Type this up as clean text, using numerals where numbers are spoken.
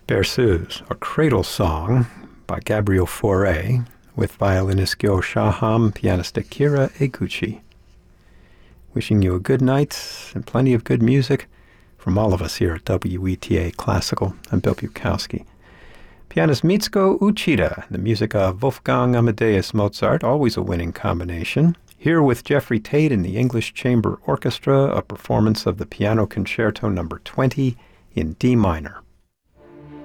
Berceuse, or Cradle Song, by Gabriel Fauré, with violinist Gyo Shaham, pianist Akira Eguchi. Wishing you a good night and plenty of good music from all of us here at WETA Classical. I'm Bill Bukowski. Pianist Mitsuko Uchida, the music of Wolfgang Amadeus Mozart, always a winning combination. Here with Jeffrey Tate and the English Chamber Orchestra, a performance of the Piano Concerto No. 20 in D minor.